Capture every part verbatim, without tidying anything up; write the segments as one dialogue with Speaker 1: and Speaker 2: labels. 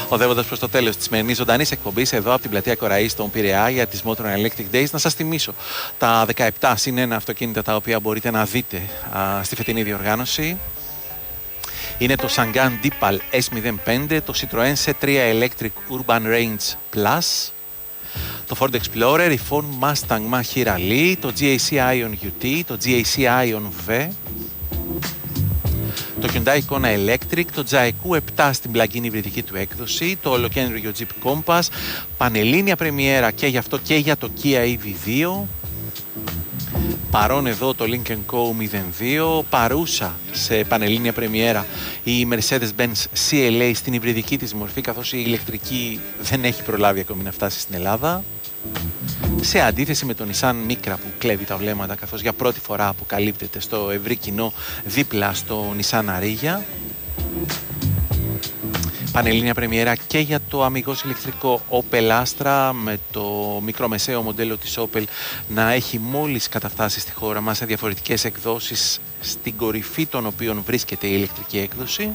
Speaker 1: Οδεύοντας προς το τέλος της σημερινής ζωντανής εκπομπής εδώ από την πλατεία Κοραή στον Πειραιά για τις Motor Electric Days, να σας θυμίσω τα δεκαεπτά συν ένα αυτοκίνητα τα οποία μπορείτε να δείτε α, στη φετινή διοργάνωση. Είναι το Sanggan Deepal ες μηδέν πέντε, το Citroën σι τρία Electric Urban Range Plus, το Ford Explorer, η Ford Mustang Mach-E Rally, το τζι έι σι Ion γιου τι, το τζι έι σι Ion V, το Hyundai Kona Electric, το Jaikou επτά στην plug-in υβριδική του έκδοση, το ολοκέντρο Jeep Compass, πανελλήνια πρεμιέρα και γι' αυτό και για το Kia ι βι δύο, παρόν εδώ το Lynk εντ Co μηδέν δύο, παρούσα σε πανελλήνια πρεμιέρα η Mercedes-Benz σι ελ έι στην υβριδική της μορφή, καθώς η ηλεκτρική δεν έχει προλάβει ακόμη να φτάσει στην Ελλάδα, σε αντίθεση με τον Nissan Micra που κλέβει τα βλέμματα, καθώς για πρώτη φορά αποκαλύπτεται στο ευρύ κοινό δίπλα στο Nissan Ariya. Πανελλήνια πρεμιέρα και για το αμιγώς ηλεκτρικό Opel Astra, με το μικρομεσαίο μοντέλο της Opel να έχει μόλις καταφτάσει στη χώρα μας σε διαφορετικές εκδόσεις, στην κορυφή των οποίων βρίσκεται η ηλεκτρική έκδοση.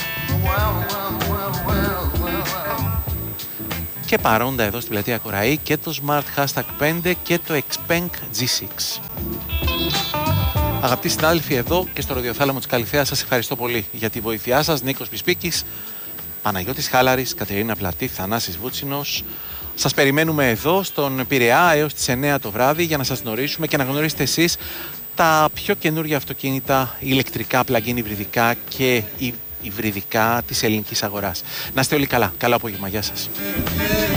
Speaker 1: Και παρόντα εδώ στην πλατεία Κοραή και το Smart Hashtag πέντε και το Xpeng τζι έξι. Αγαπητοί συνάδελφοι, εδώ και στο ραδιοθάλαμο της Καλυθέας σας ευχαριστώ πολύ για τη βοήθειά σας. Νίκος Πισπίκης, Παναγιώτης Χάλαρης, Κατερίνα Πλατή, Θανάσης Βούτσινος. Σας περιμένουμε εδώ στον Πειραιά έως τις εννέα το βράδυ για να σας γνωρίσουμε και να γνωρίσετε εσείς τα πιο καινούργια αυτοκίνητα ηλεκτρικά, plug-in υβριδικά και υβριδικά της ελληνικής αγοράς. Να είστε όλοι καλά. Καλό απόγευμα. Γεια σας.